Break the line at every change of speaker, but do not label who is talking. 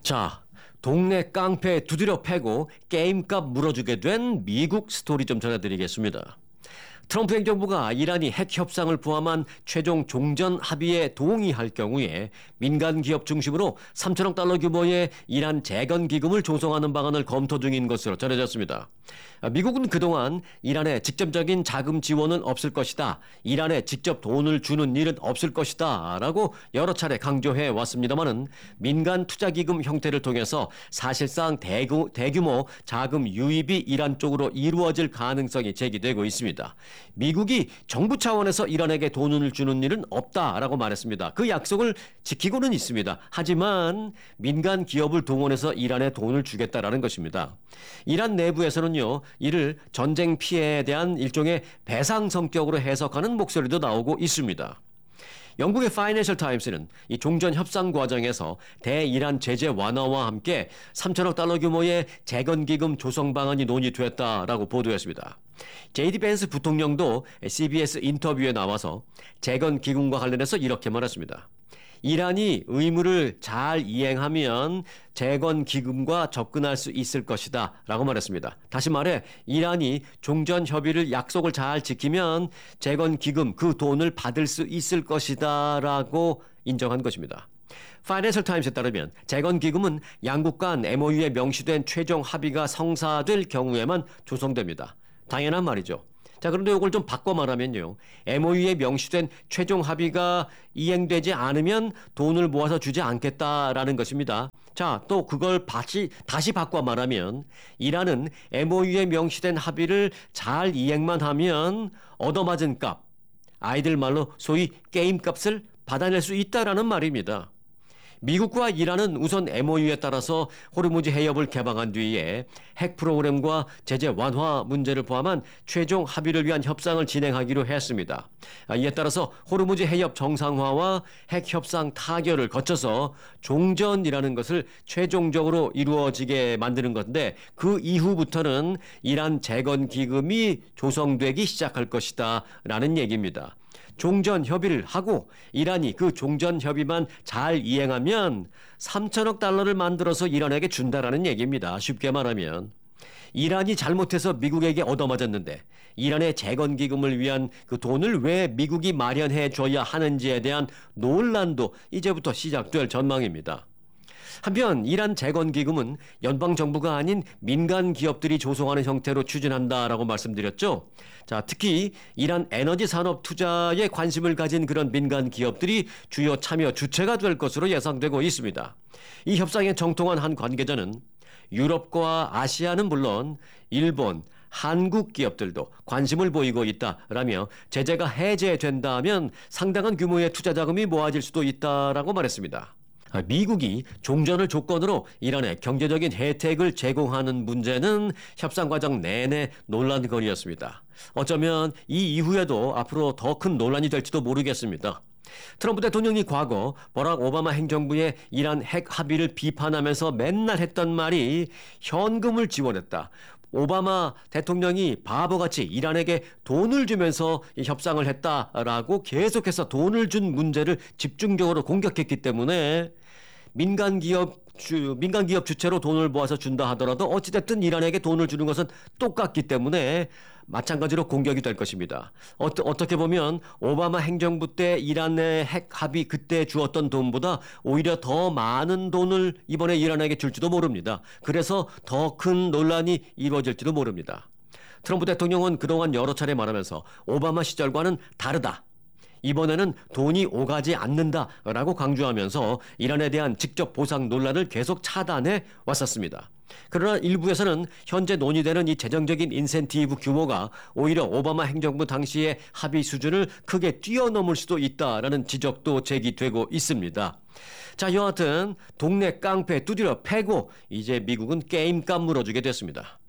자, 동네 깡패 두드려 패고 게임값 물어주게 된 미국 스토리 좀 전해드리겠습니다. 트럼프 행정부가 이란이 핵 협상을 포함한 최종 종전 합의에 동의할 경우에 민간 기업 중심으로 3천억 달러 규모의 이란 재건 기금을 조성하는 방안을 검토 중인 것으로 전해졌습니다. 미국은 그동안 이란에 직접적인 자금 지원은 없을 것이다. 이란에 직접 돈을 주는 일은 없을 것이다. 라고 여러 차례 강조해 왔습니다마는 민간 투자기금 형태를 통해서 사실상 대규모 자금 유입이 이란 쪽으로 이루어질 가능성이 제기되고 있습니다. 미국이 정부 차원에서 이란에게 돈을 주는 일은 없다라고 말했습니다. 그 약속을 지키고는 있습니다. 하지만 민간 기업을 동원해서 이란에 돈을 주겠다라는 것입니다. 이란 내부에서는요, 이를 전쟁 피해에 대한 일종의 배상 성격으로 해석하는 목소리도 나오고 있습니다. 영국의 파이낸셜 타임스는 이 종전 협상 과정에서 대이란 제재 완화와 함께 3천억 달러 규모의 재건기금 조성 방안이 논의됐다라고 보도했습니다. JD 벤스 부통령도 CBS 인터뷰에 나와서 재건기금과 관련해서 이렇게 말했습니다. 이란이 의무를 잘 이행하면 재건기금과 접근할 수 있을 것이다 라고 말했습니다. 다시 말해 이란이 종전 협의를 약속을 잘 지키면 재건기금 그 돈을 받을 수 있을 것이다 라고 인정한 것입니다. 파이낸셜 타임스에 따르면 재건기금은 양국 간 MOU에 명시된 최종 합의가 성사될 경우에만 조성됩니다. 당연한 말이죠. 자, 그런데 이걸 좀 바꿔 말하면요. MOU에 명시된 최종 합의가 이행되지 않으면 돈을 모아서 주지 않겠다라는 것입니다. 자, 또 그걸 다시 바꿔 말하면 이란은 MOU에 명시된 합의를 잘 이행만 하면 얻어맞은 값, 아이들 말로 소위 게임값을 받아낼 수 있다라는 말입니다. 미국과 이란은 우선 MOU에 따라서 호르무즈 해협을 개방한 뒤에 핵 프로그램과 제재 완화 문제를 포함한 최종 합의를 위한 협상을 진행하기로 했습니다. 이에 따라서 호르무즈 해협 정상화와 핵 협상 타결을 거쳐서 종전이라는 것을 최종적으로 이루어지게 만드는 건데 그 이후부터는 이란 재건 기금이 조성되기 시작할 것이다 라는 얘기입니다. 종전 협의를 하고 이란이 그 종전 협의만 잘 이행하면 3천억 달러를 만들어서 이란에게 준다라는 얘기입니다. 쉽게 말하면 이란이 잘못해서 미국에게 얻어맞았는데 이란의 재건기금을 위한 그 돈을 왜 미국이 마련해 줘야 하는지에 대한 논란도 이제부터 시작될 전망입니다. 한편 이란 재건기금은 연방정부가 아닌 민간 기업들이 조성하는 형태로 추진한다라고 말씀드렸죠. 자, 특히 이란 에너지 산업 투자에 관심을 가진 그런 민간 기업들이 주요 참여 주체가 될 것으로 예상되고 있습니다. 이 협상에 정통한 한 관계자는 유럽과 아시아는 물론 일본, 한국 기업들도 관심을 보이고 있다라며 제재가 해제된다면 상당한 규모의 투자 자금이 모아질 수도 있다라고 말했습니다. 미국이 종전을 조건으로 이란에 경제적인 혜택을 제공하는 문제는 협상 과정 내내 논란거리였습니다. 어쩌면 이 이후에도 앞으로 더 큰 논란이 될지도 모르겠습니다. 트럼프 대통령이 과거 버락 오바마 행정부의 이란 핵 합의를 비판하면서 맨날 했던 말이 현금을 지원했다. 오바마 대통령이 바보같이 이란에게 돈을 주면서 협상을 했다라고 계속해서 돈을 준 문제를 집중적으로 공격했기 때문에 민간 기업 주체로 돈을 모아서 준다 하더라도 어찌됐든 이란에게 돈을 주는 것은 똑같기 때문에 마찬가지로 공격이 될 것입니다. 어떻게 보면 오바마 행정부 때 이란의 핵 합의 그때 주었던 돈보다 오히려 더 많은 돈을 이번에 이란에게 줄지도 모릅니다. 그래서 더 큰 논란이 이루어질지도 모릅니다. 트럼프 대통령은 그동안 여러 차례 말하면서 오바마 시절과는 다르다. 이번에는 돈이 오가지 않는다라고 강조하면서 이란에 대한 직접 보상 논란을 계속 차단해 왔었습니다. 그러나 일부에서는 현재 논의되는 이 재정적인 인센티브 규모가 오히려 오바마 행정부 당시의 합의 수준을 크게 뛰어넘을 수도 있다라는 지적도 제기되고 있습니다. 자, 여하튼 동네 깡패 두드려 패고 이제 미국은 게임값 물어주게 됐습니다.